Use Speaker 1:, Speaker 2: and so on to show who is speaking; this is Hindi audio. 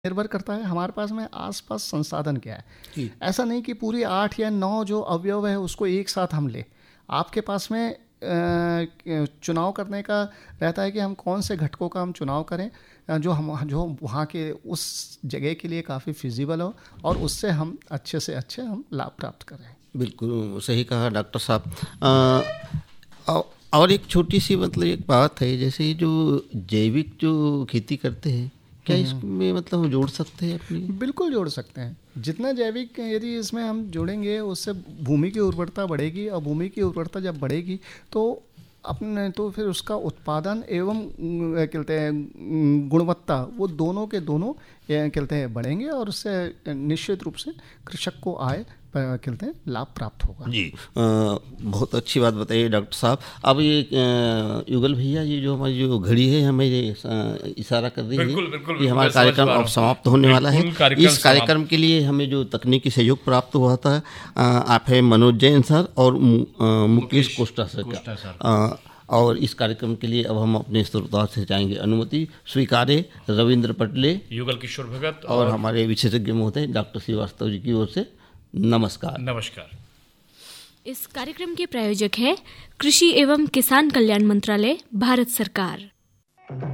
Speaker 1: निर्भर करता है हमारे पास में आसपास संसाधन क्या है।
Speaker 2: जी।
Speaker 1: ऐसा नहीं कि पूरी 8 या 9 जो अवयव है उसको एक साथ हम ले। आपके पास में चुनाव करने का रहता है कि हम कौन से घटकों का हम चुनाव करें जो वहाँ के उस जगह के लिए काफ़ी फिजिबल हो और उससे हम अच्छे से अच्छे हम लाभ प्राप्त करें।
Speaker 2: बिल्कुल सही कहा डॉक्टर साहब। और एक छोटी सी मतलब एक बात है, जैसे ये जो जैविक जो खेती करते हैं, क्या इसमें मतलब हम जोड़ सकते हैं अपनी?
Speaker 1: बिल्कुल जोड़ सकते हैं। जितना जैविक यदि इसमें हम जोड़ेंगे उससे भूमि की उर्वरता बढ़ेगी और भूमि की उर्वरता जब बढ़ेगी तो अपने तो फिर उसका उत्पादन एवं कहते हैं गुणवत्ता वो दोनों के दोनों कहते हैं बढ़ेंगे और उससे निश्चित रूप से कृषक को आय कहते हैं लाभ प्राप्त होगा।
Speaker 2: जी, बहुत अच्छी बात बताइए डॉक्टर साहब। अब ये युगल भैया, ये जो हमारी जो घड़ी है हमें इशारा कर रही है कि हमारा कार्यक्रम अब समाप्त होने वाला है। इस कार्यक्रम के लिए हमें जो तकनीकी सहयोग प्राप्त हुआ था, आप है मनोज जैन सर और मुकेश कोष्टा सर। और इस कार्यक्रम के लिए अब हम अपने श्रोताओं से चाहेंगे अनुमति स्वीकारे। रविंद्र पटले,
Speaker 3: युगल किशोर भगत
Speaker 2: और हमारे विशेषज्ञ महोदय डॉक्टर श्रीवास्तव जी की ओर से नमस्कार।
Speaker 3: नमस्कार।
Speaker 4: इस कार्यक्रम के प्रायोजक है कृषि एवं किसान कल्याण मंत्रालय, भारत सरकार।